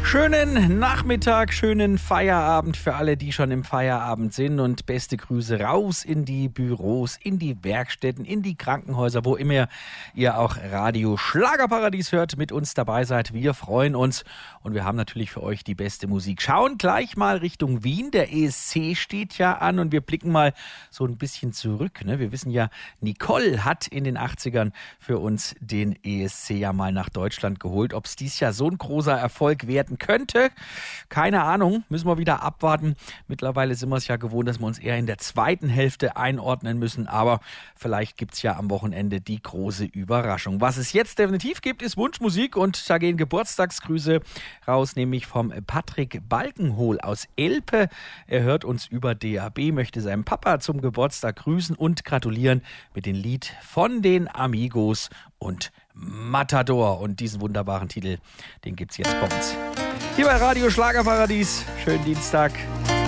Schönen Nachmittag, schönen Feierabend für alle, die schon im Feierabend sind, und beste Grüße raus in die Büros, in die Werkstätten, in die Krankenhäuser, wo immer ihr auch Radio Schlagerparadies hört, mit uns dabei seid. Wir freuen uns und wir haben natürlich für euch die beste Musik. Schauen gleich mal Richtung Wien. Der ESC steht ja an und wir blicken mal so ein bisschen zurück. Wir wissen ja, Nicole hat in den 80ern für uns den ESC ja mal nach Deutschland geholt. Ob es dies Jahr so ein großer Erfolg werden könnte, keine Ahnung, müssen wir wieder abwarten. Mittlerweile sind wir es ja gewohnt, dass wir uns eher in der zweiten Hälfte einordnen müssen, aber vielleicht gibt es ja am Wochenende die große Überraschung. Was es jetzt definitiv gibt, ist Wunschmusik, und da gehen Geburtstagsgrüße raus, nämlich vom Patrick Balkenhol aus Elpe. Er hört uns über DAB, möchte seinem Papa zum Geburtstag grüßen und gratulieren mit dem Lied von den Amigos und Matador. Und diesen wunderbaren Titel, den gibt's jetzt bei uns hier bei Radio Schlagerparadies. Schönen Dienstag.